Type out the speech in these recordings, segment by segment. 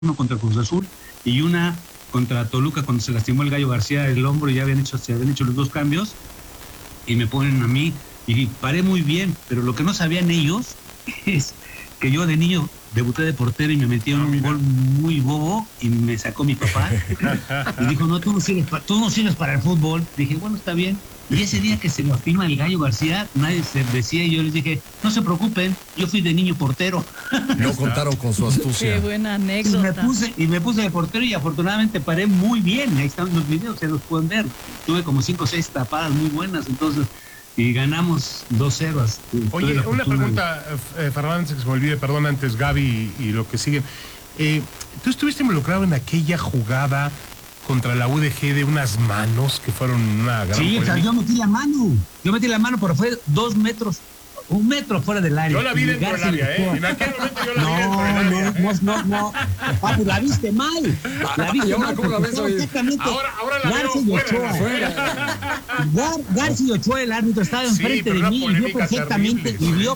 uno contra Cruz Azul y una contra Toluca cuando se lastimó el Gallo García el hombro y se habían hecho los dos cambios y me ponen a mí y paré muy bien, pero lo que no sabían ellos es que yo de niño debuté de portero y me metí en un gol muy bobo y me sacó mi papá y dijo, no, tú no sirves para el fútbol. Dije, bueno, está bien. Y ese día que se lastima el Gallo García, nadie se decía y yo les dije, no se preocupen, yo fui de niño portero. No contaron con su astucia. Qué buena anécdota. Y me puse de portero y afortunadamente paré muy bien. Ahí están los videos, se los pueden ver. Tuve como 5 o 6 tapadas muy buenas, entonces, y ganamos 2-0. Oye, una pregunta, Fernández, que se me olvide, perdón, antes Gaby y lo que siguen. ¿Tú estuviste involucrado en aquella jugada contra la UDG de unas manos que fueron una gran Sí, o sea, yo metí la mano, pero fue 2 metros, 1 metro fuera del área. Yo la vi dentro del área, En aquel momento yo la vi dentro del área. No. Ah, pues la viste mal. ¿Y ahora cómo la ves hoy? Ahora la veo fuera. García Ochoa, el árbitro, estaba enfrente de mí y vio perfectamente,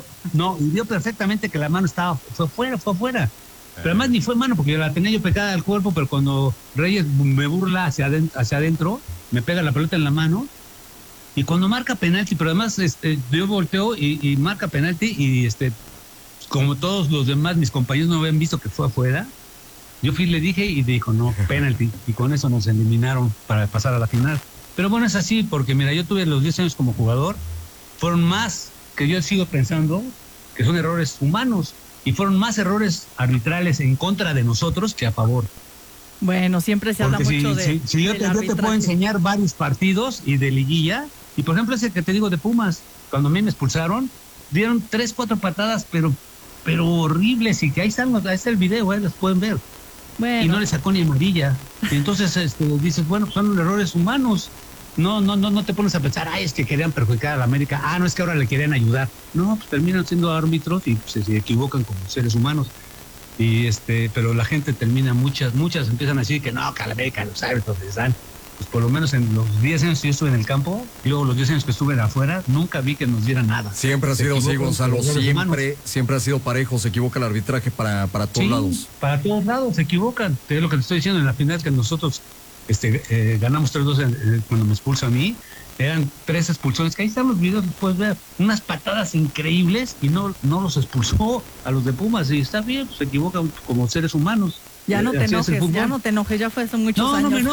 vio perfectamente que la mano fue fuera. Pero además ni fue mano, porque la tenía yo pegada al cuerpo, pero cuando Reyes me burla hacia adentro, me pega la pelota en la mano, y cuando marca penalti, pero además yo volteo y marca penalti, y como todos los demás, mis compañeros no habían visto que fue afuera, yo fui y le dije, y dijo, no, penalti, y con eso nos eliminaron para pasar a la final. Pero bueno, es así, porque mira, yo tuve los 10 años como jugador, fueron más que yo sigo pensando que son errores humanos, y fueron más errores arbitrales en contra de nosotros que a favor. Bueno, siempre se habla mucho de yo te puedo enseñar varios partidos y de liguilla, y por ejemplo ese que te digo de Pumas, cuando a mí me expulsaron, dieron 3, 4 patadas, pero horribles, y que ahí está el video, los pueden ver. Bueno. Y no le sacó ni amarilla. Y entonces dices, bueno, pues son errores humanos. No te pones a pensar, es que querían perjudicar a la América, no es que ahora le querían ayudar. No, pues terminan siendo árbitros y se equivocan como seres humanos. Y pero la gente termina, muchas empiezan a decir que no, que a la América los árbitros les dan. Pues por lo menos en los 10 años que yo estuve en el campo, y luego los 10 años que estuve de afuera, nunca vi que nos dieran nada. Siempre ha sido así, Gonzalo, siempre ha sido parejo, se equivoca el arbitraje para todos lados. Para todos lados se equivocan. Es lo que te estoy diciendo en la final, que nosotros ganamos 3-2 cuando me expulsa a mí, eran 3 expulsiones, que ahí están los videos, puedes ver, unas patadas increíbles y no los expulsó a los de Pumas, y está bien, pues se equivocan como seres humanos. Ya no te enojes, ya fue hace muchos años. No me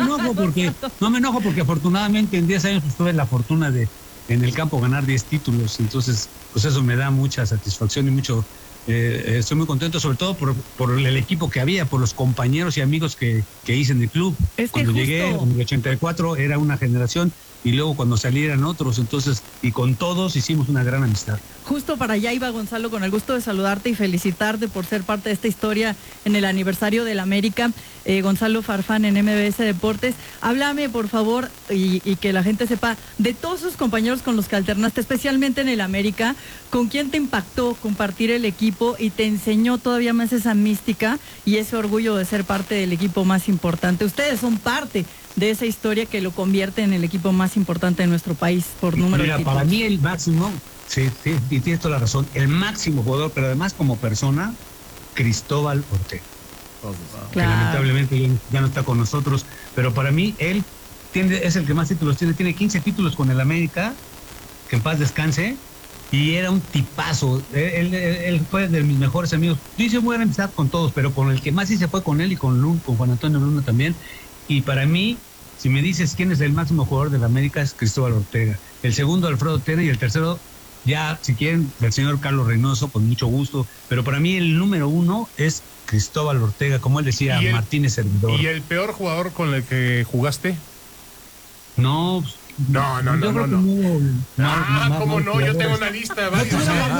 enojo porque afortunadamente en 10 años pues, tuve la fortuna de en el campo ganar 10 títulos, entonces pues eso me da mucha satisfacción y mucho. Estoy muy contento, sobre todo por el equipo que había, por los compañeros y amigos que hice en el club. Cuando llegué en el 84 era una generación y luego cuando salí eran otros, entonces, y con todos hicimos una gran amistad. Justo para allá iba, Gonzalo, con el gusto de saludarte y felicitarte por ser parte de esta historia en el aniversario del América. Gonzalo Farfán en MBS Deportes, háblame por favor y que la gente sepa de todos sus compañeros con los que alternaste, especialmente en el América, ¿con quién te impactó compartir el equipo y te enseñó todavía más esa mística y ese orgullo de ser parte del equipo más importante? Ustedes son parte de esa historia que lo convierte en el equipo más importante de nuestro país por número de títulos. Para mí el máximo, sí, y tienes toda la razón, el máximo jugador, pero además como persona, Cristóbal Ortega. Claro. Que lamentablemente ya no está con nosotros, pero para mí él es el que más títulos tiene 15 títulos con el América, que en paz descanse, y era un tipazo. Él fue de mis mejores amigos. Yo hice buena amistad con todos, pero con el que más hice fue con él y con Juan Antonio Luna también. Y para mí, si me dices quién es el máximo jugador de la América, es Cristóbal Ortega. El segundo, Alfredo Tena, y el tercero, ya, si quieren, el señor Carlos Reynoso, con mucho gusto. Pero para mí el número 1 es Cristóbal Ortega, como él decía, Martínez Servidor. ¿Y el peor jugador con el que jugaste? No, ¿cómo no? Yo tengo una lista de varios.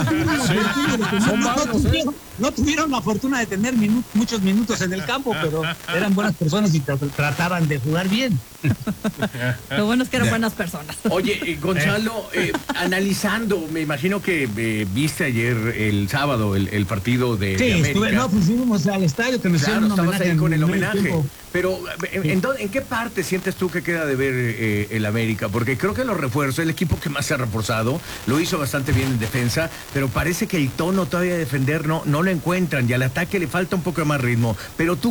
No tuvieron la fortuna de tener muchos minutos en el campo, pero eran buenas personas y trataban de jugar bien. Lo bueno es que eran buenas personas. Oye, Gonzalo, analizando, me imagino que viste ayer el sábado el partido de América. Fuimos al estadio que me hicieron un homenaje ahí con el homenaje. Pero, ¿en qué parte sientes tú que queda de ver el América? Porque creo que los refuerzos, el equipo que más se ha reforzado, lo hizo bastante bien en defensa, pero parece que el tono todavía de defender no lo encuentran y al ataque le falta un poco más ritmo. Pero tú